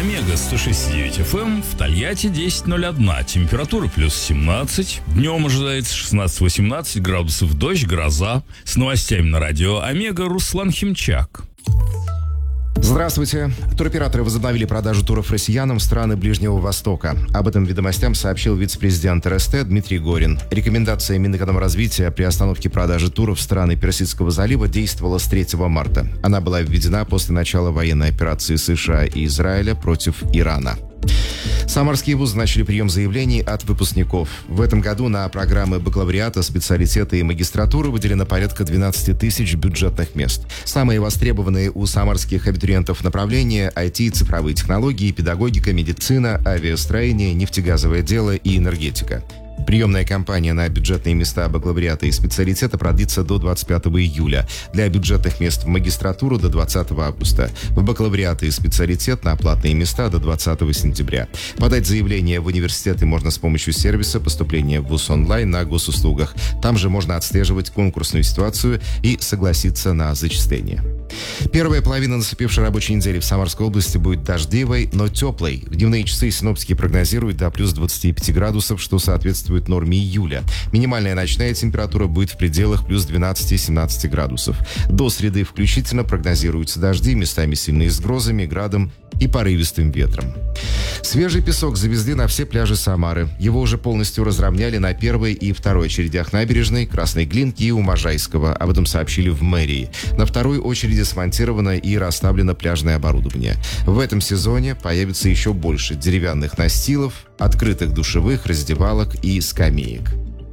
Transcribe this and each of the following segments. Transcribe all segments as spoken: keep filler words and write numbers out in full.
Омега сто шесть и девять эф эм, в Тольятти десять ноль один, температура плюс семнадцать, днем ожидается шестнадцать-восемнадцать градусов, дождь, гроза. С новостями на радио Омега Руслан Химчак. Здравствуйте. Туроператоры возобновили продажу туров россиянам в страны Ближнего Востока. Об этом «Ведомостям» сообщил вице-президент эр эс тэ Дмитрий Горин. Рекомендация Минэкономразвития при остановке продажи туров в страны Персидского залива действовала с третьего марта. Она была введена после начала военной операции США и Израиля против Ирана. Самарские вузы начали прием заявлений от выпускников. В этом году на программы бакалавриата, специалитета и магистратуры выделено порядка двенадцать тысяч бюджетных мест. Самые востребованные у самарских абитуриентов направления – ай ти, цифровые технологии, педагогика, медицина, авиастроение, нефтегазовое дело и энергетика. Приемная кампания на бюджетные места бакалавриата и специалитета продлится до двадцать пятого июля. Для бюджетных мест в магистратуру до двадцатого августа. В бакалавриат и специалитет на платные места до двадцатого сентября. Подать заявление в университеты можно с помощью сервиса поступления в вуз онлайн на госуслугах. Там же можно отслеживать конкурсную ситуацию и согласиться на зачисление. Первая половина наступившей рабочей недели в Самарской области будет дождливой, но теплой. В дневные часы синоптики прогнозируют до плюс двадцати пяти градусов, что соответствует норме июля. Минимальная ночная температура будет в пределах плюс двенадцати-семнадцати градусов. До среды включительно прогнозируются дожди, местами сильные с грозами, градом и порывистым ветром. Свежий песок завезли на все пляжи Самары. Его уже полностью разровняли на первой и второй очередях набережной, Красной Глинки и у Можайского. Об этом сообщили в мэрии. На второй очереди смонтировано и расставлено пляжное оборудование. В этом сезоне появится еще больше деревянных настилов, открытых душевых, раздевалок и скамеек.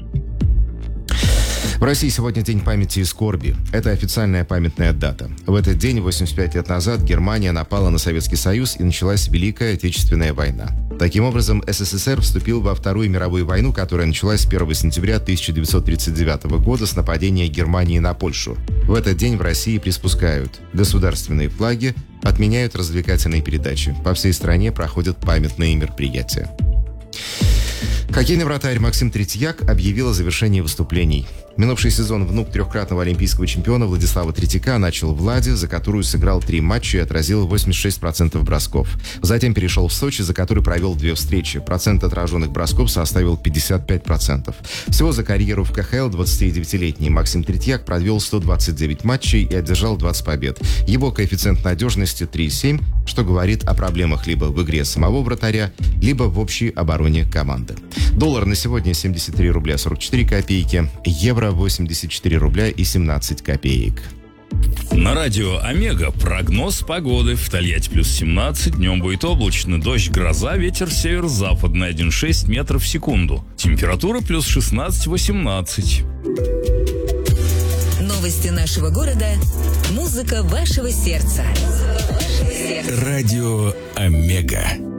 В России сегодня День памяти и скорби. Это официальная памятная дата. В этот день, восемьдесят пять лет назад, Германия напала на Советский Союз и началась Великая Отечественная война. Таким образом, эс эс эс эр вступил во Вторую мировую войну, которая началась первого сентября тысяча девятьсот тридцать девятого года с нападения Германии на Польшу. В этот день в России приспускают государственные флаги, отменяют развлекательные передачи. По всей стране проходят памятные мероприятия. Хоккейный вратарь Максим Третьяк объявил о завершении выступлений. Минувший сезон внук трехкратного олимпийского чемпиона Владислава Третьяка начал в «Ладе», за которую сыграл три матча и отразил восемьдесят шесть процентов бросков. Затем перешел в Сочи, за который провел две встречи. Процент отраженных бросков составил пятьдесят пять процентов. Всего за карьеру в ка ха эл двадцатидевятилетний Максим Третьяк провел сто двадцать девять матчей и одержал двадцать побед. Его коэффициент надежности три и семь, что говорит о проблемах либо в игре самого вратаря, либо в общей обороне команды. Доллар на сегодня семьдесят три рубля сорок четыре копейки, евро восемьдесят четыре рубля и семнадцать копеек. На радио Омега прогноз погоды. В Тольятти плюс семнадцать, днем будет облачно, дождь, гроза, ветер северо-западный один и шесть метров в секунду. Температура плюс шестнадцать-восемнадцать. Новости нашего города, музыка вашего сердца. Радио Омега.